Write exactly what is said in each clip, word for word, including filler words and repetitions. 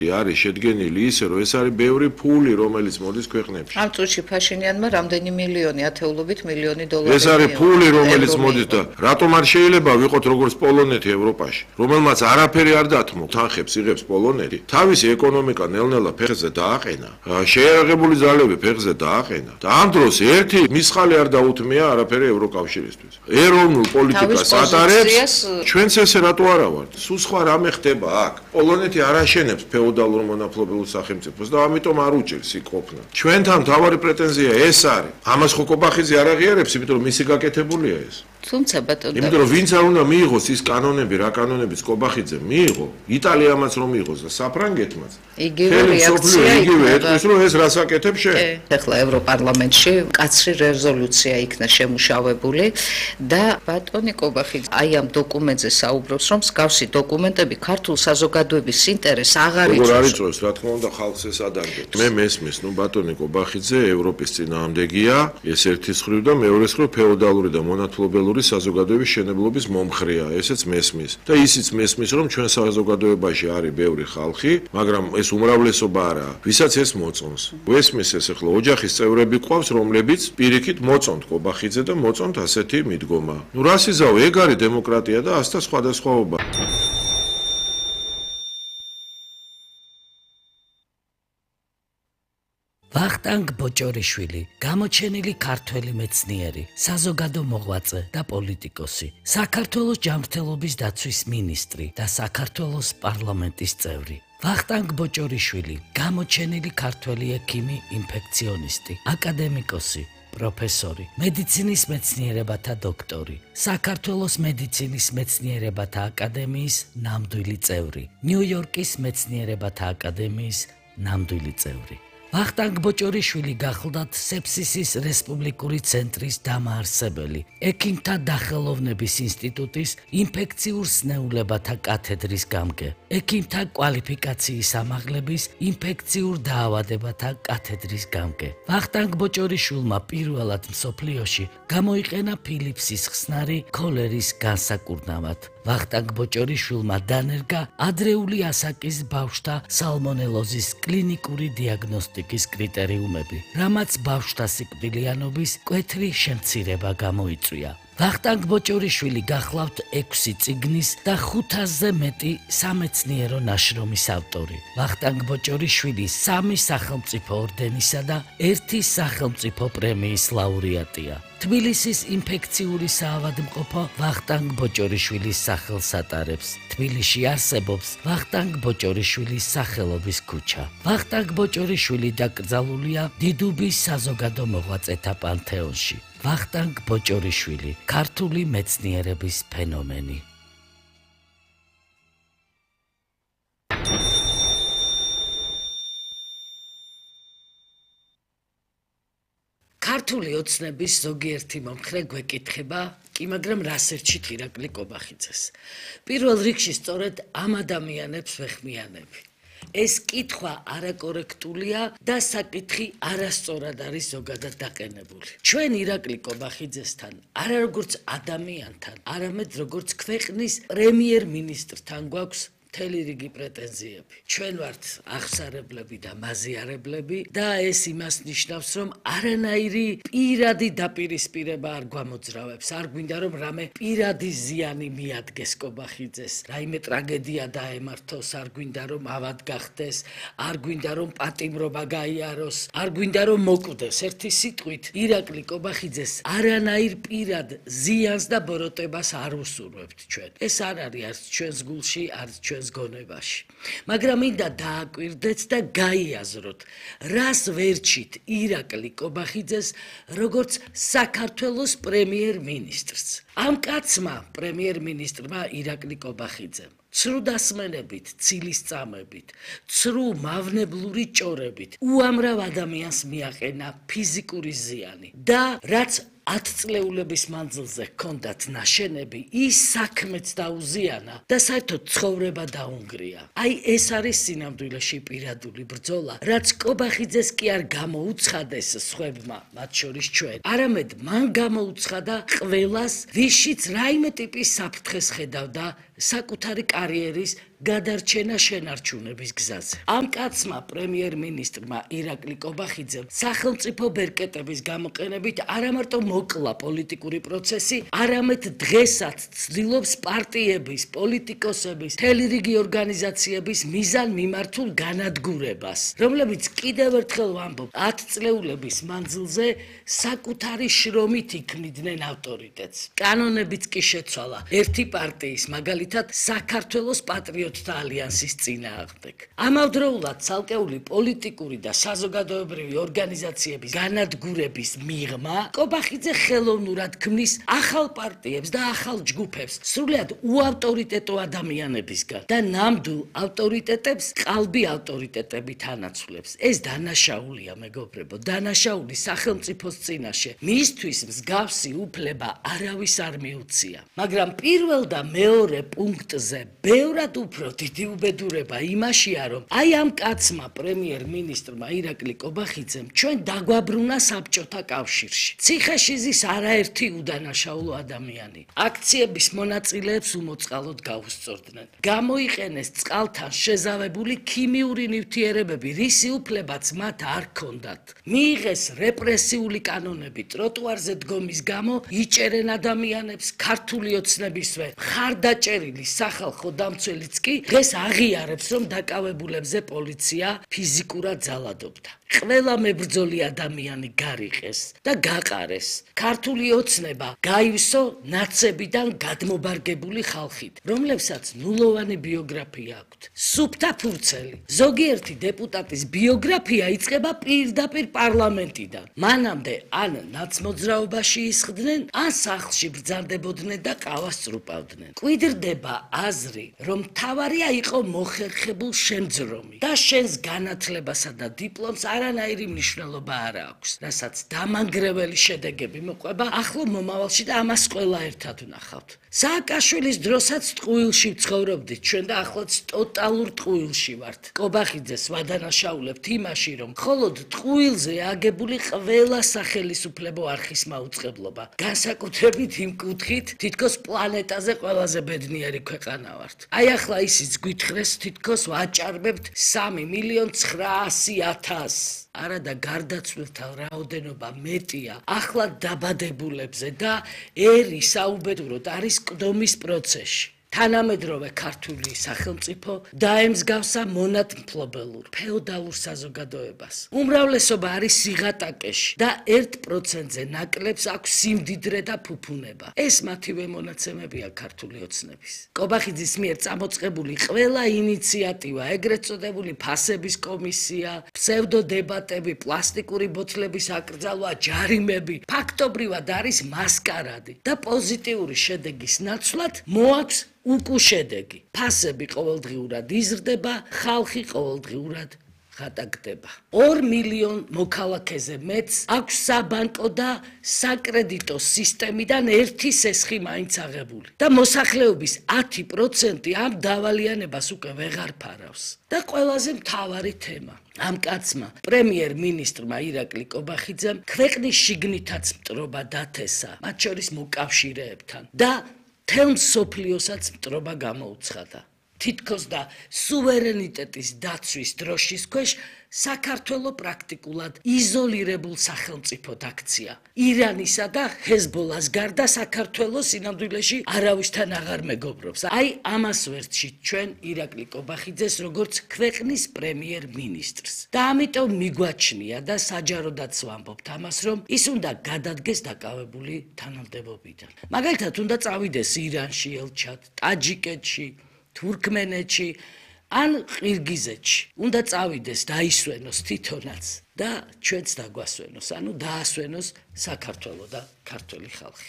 არის შედგენილი ისე, რომ ეს არის ბევრი ფული, რომელიც მოდის ქვეყნებში. ამ წუთში ფაშინიანმა რამდენი მილიონი, ათეულობით მილიონი დოლარი. ეს არის ფული, რომელიც მოდის და რატომ არ შეიძლება ვიყოთ როგორც პოლონეთი ევროპაში, რომელმაც არაფერი არ დათმო, თანხებს იღებს პოლონეთი, თავისი ეკონომიკა ნელ-ნელა ფეხზე დააყენა, შეიარაღებული ძალები ფეხზე დააყენა და ამ დროს ერთი მისხალი არ დაუთმია არაფერი ევროკავშირისთვის. ეროვნულ პოლიტიკას ატარებს, ჩვენც ესე რატო არა ვართ? სულ სხვა რამე ხდება აქ. პოლონეთი არ აშენებს ფეოდალურ მონაპოვებულ სახელმწიფოს და ამიტომ არ უჭერს იქ ყოფნა. ჩვენთან მთავარი პრეტენზია ეს არის. ამას ხო კობახიძე არ აღიარებს, იმიტომ რომ მისი გაკეთებულია ეს. თუმცა ბატონო, იმიტომ რომ ვინც არ უნდა მიიღოს ის კანონები, რა კანონებიც კობახიძე მიიღო, იტალიამაც რომ მიიღოს და საფრანგეთმაც. იგივე რეაქცია იგივე ეთქვის, რომ ეს რას აკეთებს შენ. ეხლა ევროპარლამენტში კაცრი რეზოლუცია იქნა შემუშავებული და ბატონი კობახიძე აი ამ დოკუმენტზე საუბრობს, რომ მსგავსი დოკუმენტები ქართულ საზოგადოების ინტერესს აღარ იწვევს. როგორ არ იწვევს, რა თქმა უნდა, ხალხს ეს ადარგებს. მე მესმის, ნუ ბატონი კობახიძე ევროპის წინააღმდეგია, ეს ერთის მხრივ და მეორეს მხრივ ფეოდალური და მონათლობელი საზოგადოების შენებლობის მომხრეა, ესეც მესმის. და ისიც მესმის, რომ ჩვენ საზოგადოებაში არის ბევრი ხალხი, მაგრამ ეს უმრავლესობა არაა, ვისაც ეს მოწონს. მესმის ეს ახლა ოჯახის წევრები ყავს, რომლებიც პირიქით მოწონთ კობახიძე და მოწონთ ასეთი მიდგომა. ნუ რას იზავ, ეგ არის დემოკრატია და ასთა სხვადასხვაობა. ვახტანგ ბოჭორიშვილი, გამოჩენილი ქართველი მეცნიერი, საზოგადო მოღვაწე და პოლიტიკოსი, საქართველოს ჯანმრთელობის დაცვის მინისტრი და საქართველოს პარლამენტის წევრი. ვახტანგ ბოჭორიშვილი, გამოჩენილი ქართველი ექიმი, ინფექციონისტი, აკადემიკოსი, პროფესორი, მედიცინის მეცნიერებათა დოქტორი, საქართველოს მედიცინის მეცნიერებათა აკადემიის ნამდვილი წევრი, ნიუ-იორკის მეცნიერებათა აკადემიის ნამდვილი წევრი. ვახტანგ ბოჭორიშვილი გახლდათ სეფსისის რესპუბლიკური ცენტრის დამაარსებელი, ექიმთა დახელოვნების ინსტიტუტის ინფექციურ სნეულებათა კათედრის გამგე, ექიმთა კვალიფიკაციის ამაღლების ინფექციურ დაავადებათა კათედრის გამგე. ვახტანგ ბოჭორიშვილმა პირველად მსოფლიოში გამოიყენა ფილიპსის ხსნარი ქოლერის განსაკურნავად. ვახტანგ ბოჭორიშვილმა დანერგა ადრეული ასაკის ბავშვთა სალმონელოზის კლინიკური დიაგნოსტიკის კრიტერიუმები, რამაც ბავშვთა სიკვდილიანობის მკვეთრი შემცირება გამოიწვია. ვახტანგ ბოჭორიშვილი გახლავთ ექვსი წიგნის და ხუთასზე მეტი სამეცნიერო ნაშრომის ავტორი. ვახტანგ ბოჭორიშვილი სამი სახელმწიფო ორდენისა და ერთი სახელმწიფო პრემიის ლაურეატია. თბილისის ინფექციური საავადმყოფო ვახტანგ ბოჭორიშვილის სახელს ატარებს. თბილისში არსებობს ვახტანგ ბოჭორიშვილის სახელობის ქუჩა. ვახტანგ ბოჭორიშვილი დაკრძალულია დიდუბის საზოგადო მოღვაწეთა პანთეონში. ვახტანგ ბოჭორიშვილი, ქართული მეცნიერების ფენომენი. ქართული ოცნების ზოგიერთი მომხრე გვეკითხება, კი მაგრამ რას ერჩით ირაკლი კობახიძეს. პირველ რიგში სწორედ ამ ადამიანებს ვეხმიანები. ეს კითხვა არაკორექტულია და საკითხი არასწორად არის ზოგადად დაყენებული. ჩვენ ირაკლი კობახიძესთან არა როგორც ადამიანთან, არამედ როგორც ქვეყნის პრემიერ-მინისტრთან გვაქვს მთელი რიგი პრეტენზიები. ჩვენ ვართ აღსარებლები და მაზიარებლები და ეს იმას ნიშნავს, რომ არანაირი პირადი დაპირისპირება არ გვამოძრავებს. არ გვინდა რომ რამე პირადი ზიანი მიადგეს კობახიძეს, რაიმე ტრაგედია დაემართოს, არ გვინდა რომ ავად გახდეს, არ გვინდა რომ პატიმრობა გაიაროს, არ გვინდა რომ მოკვდეს. ერთი სიტყვით, ირაკლი კობახიძეს არანაირ პირად ზიანს და ბოროტებას არ უსურვებთ ჩვენ. ეს არ არის არც ჩვენს გულში, არც ჩვენ გონებაში. მაგრამ მინდა დააკვირდეთ და გაიაზროთ, რას ვერჩით ირაკლი კობახიძეს როგორც საქართველოს პრემიერ-მინისტრს. ამ კაცმა, პრემიერ-მინისტრმა ირაკლი კობახიძემ, ცრუ დასმენებით, ცილისწამებით, ცრუ მავნებლური ჭორებით, უამრავ ადამიანს მიაყენა ფიზიკური ზიანი და რაც ათწლეულების მანძილზე ჰქონდათ ნაშენები, ის საქმეც დაუზიანა და საერთოდ ცხოვრება დაუნგრია. აი ეს არის სინამდვილეში პირადული ბრძოლა, რაც კობახიძეს კი არ გამოუცხადეს სხვებმა, მათ შორის ჩვენ. არამედ მან გამოუცხადა ყველას, ვისშიც რაიმე ტიპის საფრთხეს ხედავდა საკუთარი კარიერის გადარჩენა შენარჩუნების გზაზე. ამ კაცმა პრემიერ-მინისტრმა ირაკლი კობახიძემ სახელმწიფო ბერკეტების გამოყენებით არამარტო მოკლა პოლიტიკური პროცესი, არამედ დღესაც ცდილობს პარტიების, პოლიტიკოსების, მთელი რიგი ორგანიზაციების მიზან-მიმართულ განადგურებას, რომლებიც კიდევ ერთხელ ვამბობ, ათწლეულების მანძილზე საკუთარი შრომით იქმნიდნენ ავტორიტეტს. კანონებიც კი შეცვალა ერთი პარტიის, მაგალითად საქართველოს პატრიოტთა ალიანსის წინააღმდეგ. ამავდროულად ცალკეული პოლიტიკური და საზოგადოებრივი ორგანიზაციების განადგურების მიღმა კობახიძე ხელოვნურად ქმნის ახალ პარტიებს და ახალ ჯგუფებს სრულიად უავტორიტეტო ადამიანებისგან და ნამდვილ ავტორიტეტებს ყალბი ავტორიტეტებით ანაცვლებს. ეს დანაშაულია, მეგობრებო, დანაშაული სახელმწიფოს წინაშე. მისთვის მსგავსი უფლება არავის არ მიუცია. მაგრამ პირველ და მეორე პუნქტზე ბევრად უფრო დიდი უბედურება იმაშია, რომ აი ამ კაცმა პრემიერ-მინისტრმა ირაკლი კობახიძემ ჩვენ დაგვაბრუნა საბჭოთა კავშირში. ციხეში ზის არაერთი უდანაშაულო ადამიანი. აქციების მონაწილეებს უმოწყალოდ გაუსწორდნენ. გამოიყენეს წყალთან შეზავებული ქიმიური ნივთიერებები, რისი უფლებაც მათ არ ჰქონდათ. მიიღეს რეპრესიული კანონები ტროტუარზე დგომის გამო, იჭერენ ადამიანებს ქართული ოცნებისვე. მხარდაჭერილი სახალხო დამცველიც კი დღეს აღიარებს, რომ დაკავებულებზე პოლიცია ფიზიკურად ძალადობდა. ყველა მებრძოლი ადამიანი გარიყეს და გაყარეს. ქართული ოცნება გაივსო ნაცებიდან გადმობარგებული ხალხით, რომლებსაც ნულოვანი ბიოგრაფია აქვთ. სუფთა ფურცელი. ზოგიერთი დეპუტატის ბიოგრაფია იწყება პირდაპირ პარლამენტიდან. მანამდე ან ნაცმოძრაობაში ისხდნენ, ან სახლში ბრძანდებოდნენ და ყავას წრუპავდნენ. კვიდრდება აზრი, რომ მთავარია იყო მოხერხებულ შემძრომი და შენს განათლებასა და დიპლომს არანაირი მნიშვნელობა არ აქვს, რასაც დამანგრეველი შედეგები მოყვება ახლო მომავალში და ამას ყველა ერთად ვნახავთ. სააკაშვილის დროსაც ტყუილში ვცხოვრობდით ჩვენ და ახლაც ტოტალურ ტყუილში ვართ. კობახიძეს ვადანაშაულებთ იმაში, რომ მხოლოდ ტყუილზე აგებული ყველა სახელისუფლებო არხის მაუწყებლობა. განსაკუთრებით იმ კუთხით, თითქოს პლანეტაზე ყველაზე ბედნიერი ქვეყანა ვართ. აი ახლა ისიც გვითხრეს, თითქოს ვაჭარბებთ სამი მილიონ ცხრაასი ათასს. არადა გარდაცვლილთა რაოდენობა მეტია ახლა დაბადებულებზე და ერი საუბედუროდ არის ყდომის პროცესში. თანამედროვე ქართული სახელმწიფო დაემსგავსა მონათმფლობელურ ფეოდალურ საზოგადოებას. უმრავლესობა არის სიღატაკეში და ერთ პროცენტზე ნაკლებს აქვს სიმდიდრე და ფუფუნება. ეს მათივე მონაცემებია ქართული ოცნების. კობახიძის მიერ წამოწყებული ყველა ინიციატივა, ეგრეთ წოდებული ფასების კომისია, ფსევდოდებატები, პლასტიკური ბოთლების აკრძალვა, ჯარიმები, ფაქტობრივად არის მასკარადი და პოზიტიური შედეგის ნაცვლად მოაქვს უკუშედეგი. ფასები ყოველდღიურად იზრდება, ხალხი ყოველდღიურად ხატაკდება. ორ მილიონ მოქალაქეზე მეც აქვს საბანკო და საკრედიტო სისტემიდან ერთი სესხი მაინც აღებული და მოსახლეობის ათი პროცენტი ამ დავალიანებას უკვე ვეღარ ფარავს. და ყველაზე მთავარი თემა. ამ კაცმა, პრემიერ-მინისტრმა ირაკლი კობახიძემ ქვეყნის შიგნითაც მტრობა დათესა, მათ შორის მოკავშირეებთან და თელ მსოფლიოსაც მტრობა გამოუცხადა. თითქოს და სუვერენიტეტის დაცვის დროშის ქვეშ საქართველო პრაქტიკულად იზოლირებულ სახელმწიფოდ აქცია. ირანისა და ჰეზბოლას გარდა საქართველო სინამდვილეში არავისთან აღარ მეგობრობს. აი ამას ვერტში ჩვენ ირაკლი კობახიძეს როგორც ქვეყნის პრემიერ-მინისტრს. და ამიტომ მიგვაჩნია და საჯაროდაც ვამბობთ ამას, რომ ის უნდა გადადგეს დაკავებული თანამდებობიდან. მაგალითად უნდა წავიდეს ირანში ელჩად, ტაჯიკეთში, თურქმენეთში ან ყირგიზეთში. უნდა წავიდეს დაისვენოს თვითონაც და ჩვენც დაგვასვენოს, ანუ დაასვენოს საქართველო და ქართველი ხალხი.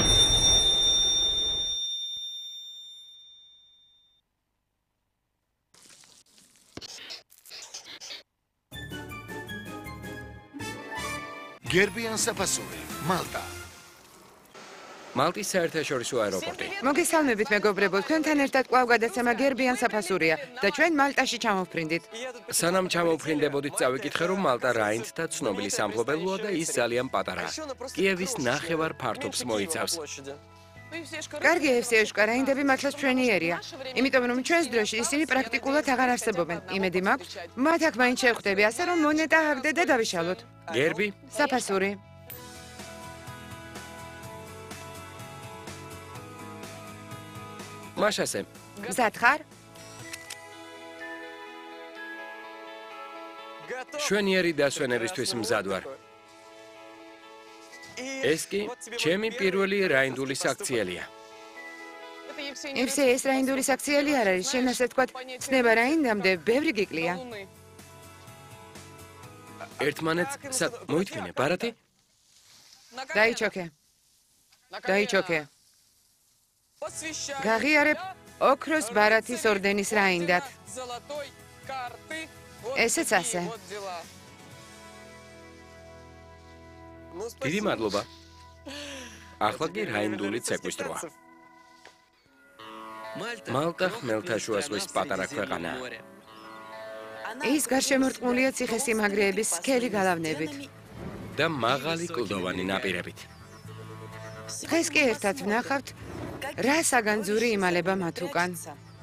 გერბიან საფასური, მალტა. მალტის საერთაშორისო აეროპორტი. მოგესალმებით მეგობრებო, თქვენთან ერთად კვლავ გადაცემა გერბიან საფასურია და ჩვენ მალტაში ჩამოვფრინდით. სანამ ჩამოვფრინდებოდით, წავიკითხე, რომ მალტა რაინდ და ცნობილი სამფლობელოა და ის ძალიან პატარაა. კიევის ნახევარ ფართობს მოიცავს. კარგი ევსიოშკა, რაინდები მართლაც ჩვენიერია. იმიტომ რომ ჩვენს დროში ისინი პრაქტიკულად აღარ არსებობენ. იმედი მაქვს, მათ აქ მაინც შევხვდები, ასე რომ მონეტა ჰაგდე და დავიშალოთ. გერბი? საფასური. მაშასე. მზად ხარ? შვენიერი დასვენებისთვის მზად ვარ. ეს კი ჩემი პირველი რაინდული საქციელია. ევსე, ეს რაინდული საქციელი არ არის, შენ ასე თქვათ, ცნება რაინდამდე ბევრი გიკლია. ერთმანეთს სად მოითმინე, ბარათი? დაიჩოქე. დაიჩოქე. გაღიარებ ოქროს ბარათის ორდენის რაინდად. ესეც ასე. დიდი მადლობა. ახლა კი რაინდული ცეკვის დროა. მალტა ხმელთაშუა ზღვის პატარა ქვეყანაა. ის გარშემორტყმულია ციხესიმაგრეების სქელი გალავნებით. და მაღალი კლდოვანი ნაპირებით. დღეს კი ერთად ვნახავთ, რა საგანძური იმალება მათ უკან.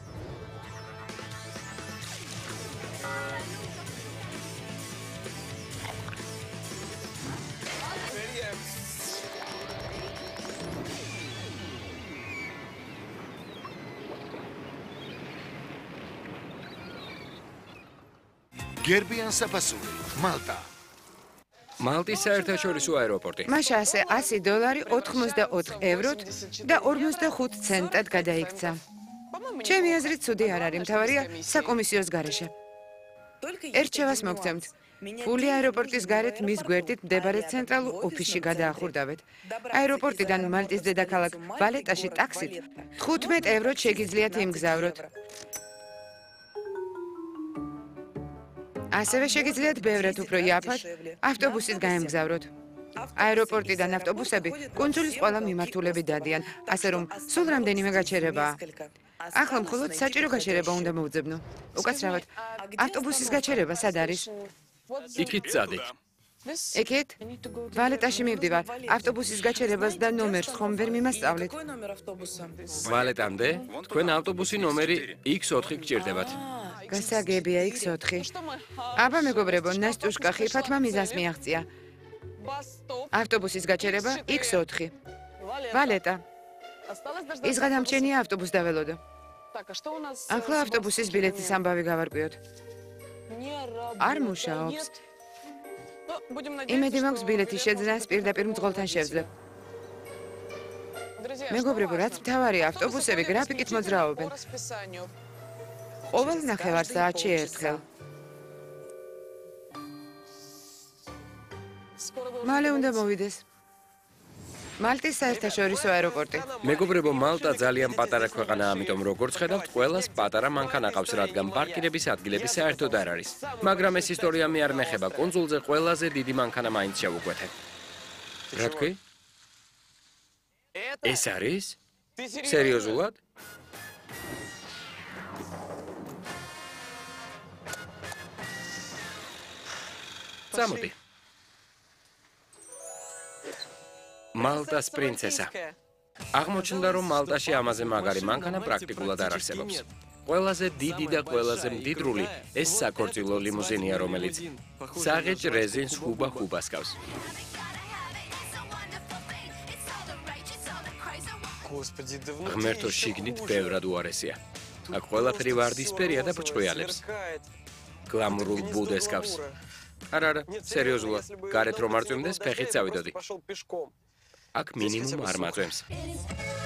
გერბიან საფასური, მალტა. მალტის საერთაშორისო აეროპორტი. მაშა ასე ასი დოლარი ოთხმოცდაოთხ ევროთ და ორმოცდახუთ ცენტად გადაიქცა. ჩემი აზრით ცუდი არ არის, მთავარია საკომისიოს გარეშე. ერჩევას მოგცემთ. ფული აეროპორტის გარეთ მის გვერდით მდებარე ცენტრალურ ოფისში გადაახურდავეთ. აეროპორტიდან მალტის დედაქალაქ ვალეტაში ტაქსით თხუთმეტ ევროთ შეგიძლიათ იმგზავროთ. ასევე შეგიძლიათ ბევრად უფრო იაფად ავტობუსით გაემგზავროთ. აეროპორტიდან ავტობუსები კუნძულის ყველა მიმართულებით დადიან, ასე რომ სულ რამდენიმე გაჩერებაა. ახლა მხოლოდ საჭირო გაჩერება უნდა მოვძებნო. უკაცრავად, ავტობუსის გაჩერება სად არის? იქით წადი. ეკეთ? ვალეტაში მივდივარ. ავტობუსის გაჩერებას და ნომერს ხომ ვერ მიმასწავლეთ? ვალეტამდე თქვენ ავტობუსი ნომერი იქს ოთხი გჭირდებათ. გასაგებია იქს ოთხი. აბა მეგობრებო, ნასტუშკა ხიფათმა მიზანს მიაღწია. ავტობუსის გაჩერება იქს ოთხი. ვალეტა. ის გადამჩენია ავტობუს დაველოდო. ახლა ავტობუსის ბილეთის ამბავი გავარკვიოთ. არ მუშაობს. იმედი მაქვს ბილეთის შეძენას პირდაპირ მძღოლთან შევძლებ. მეგობრებო, რაც მთავარია, ავტობუსები გრაფიკით მოძრაობენ. ყოველ ნახევარ საათში ერთხელ. მალე უნდა მოვიდეს. მალტის საერთაშორისო აეროპორტი. მეგობრებო, მალტა ძალიან პატარა ქვეყანაა, ამიტომ როგორც ხედავთ, ყველას პატარა მანქანა ყავს, რადგან პარკირების ადგილები საერთოდ არ არის. მაგრამ ეს ისტორია მე არ მეხება, კუნძულზე ყველაზე დიდი მანქანა მაინც შევუკვეთე. რა თქვი? ეს არის? სერიოზულად? წამოდი. მალტას პრინცესა. აღმოჩნდა, რომ მალტაში ამაზე მაგარი მანქანა პრაქტიკულად არ არსებობს. ყველაზე დიდი და ყველაზე მდიდრული ეს საქორწილო ლიმუზინია, რომელიც საღეჭ რეზინს ჰუბა-ჰუბას გავს. ღმერთო, შიგნით ბევრად უარესია. აქ ყველაფერი ვარდისფერია და ბრჭყვიალებს. გლამურულ ბუდეს გავს. არა, არა, სერიოზულად, გარეთ რომ არ წვიმდეს, ფეხით წავიდოდი. აქ მინიმუმ არ მაწვემს.